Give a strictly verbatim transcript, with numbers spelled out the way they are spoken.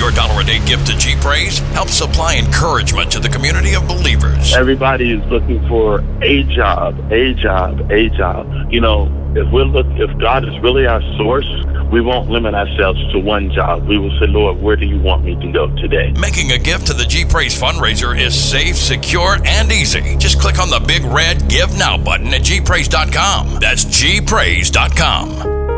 Your dollar a day gift to G Praise helps supply encouragement to the community of believers. Everybody is looking for a job, a job, a job. You know, if we're look, if God is really our source, we won't limit ourselves to one job. We will say, Lord, where do you want me to go today? Making a gift to the G Praise fundraiser is safe, secure, and easy. Just click on the big red Give Now button at G Praise dot com. That's G Praise dot com.